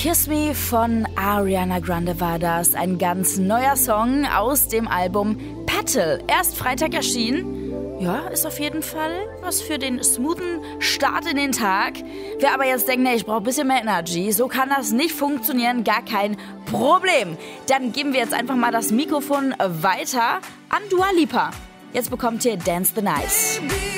Kiss Me von Ariana Grande war das. Ein ganz neuer Song aus dem Album Petal. Erst Freitag erschienen. Ja, ist auf jeden Fall was für den smoothen Start in den Tag. Wer aber jetzt denkt, ich brauche ein bisschen mehr Energy, so kann das nicht funktionieren, gar kein Problem. Dann geben wir jetzt einfach mal das Mikrofon weiter an Dua Lipa. Jetzt bekommt ihr Dance the Night.